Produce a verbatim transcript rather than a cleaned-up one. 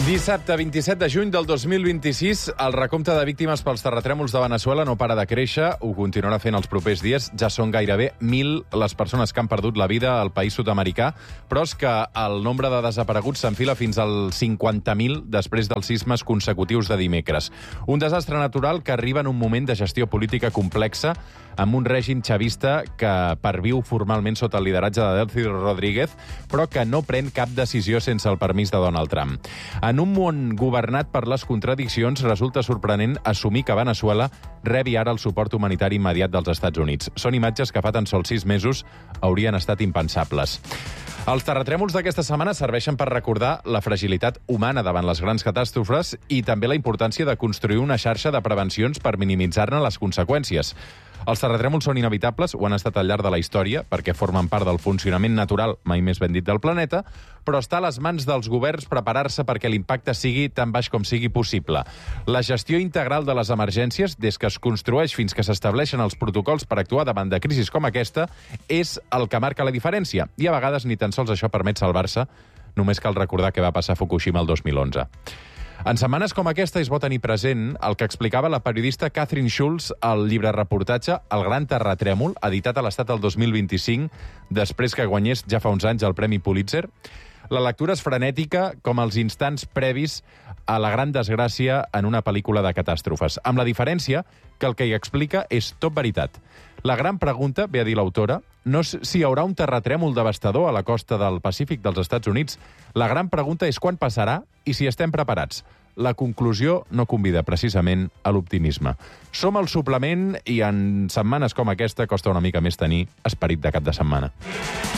Dissabte, vint-i-set de juny del dos mil vint-i-sis, el recompte de víctimes pels terratrèmols de Veneçuela no para de créixer, ho continuarà fent els propers dies. Ja són gairebé mil les persones que han perdut la vida al país sud-americà, però és que el nombre de desapareguts s'enfila fins als cinquanta mil després dels sismes consecutius de dimecres. Un desastre natural que arriba en un moment de gestió política complexa, amb un règim xavista que perviu formalment sota el lideratge de Delcy Rodríguez, però que no pren cap decisió sense el permís de Donald Trump. En un món governat per les contradiccions, resulta sorprenent assumir que Veneçuela rebi ara el suport humanitari immediat dels Estats Units. Són imatges que fa tan sols sis mesos haurien estat impensables. Els terratrèmols d'aquesta setmana serveixen per recordar la fragilitat humana davant les grans catàstrofes i també la importància de construir una xarxa de prevencions per minimitzar-ne les conseqüències. Els terratrèmols són inevitables, ho han estat al llarg de la història, perquè formen part del funcionament natural, mai més ben dit, del planeta, però està a les mans dels governs preparar-se perquè l'impacte sigui tan baix com sigui possible. La gestió integral de les emergències, des que es construeix fins que s'estableixen els protocols per actuar davant de crisis com aquesta, és el que marca la diferència. I a vegades ni tan sols això permet salvar-se, només cal recordar què va passar a Fukushima el dos mil onze. En setmanes com aquesta és bo tenir present el que explicava la periodista Catherine Schulz al llibre-reportatge El gran terratrèmol, editat a l'Estat el dos mil vint-i-cinc, després que guanyés ja fa uns anys el Premi Pulitzer. La lectura és frenètica com els instants previs a la gran desgràcia en una pel·lícula de catàstrofes, amb la diferència que el que hi explica és tot veritat. La gran pregunta, ve a dir l'autora, no és si hi haurà un terratrèmol devastador a la costa del Pacífic dels Estats Units. La gran pregunta és quan passarà i si estem preparats. La conclusió no convida precisament a l'optimisme. Som el suplement i en setmanes com aquesta costa una mica més tenir esperit de cap de setmana.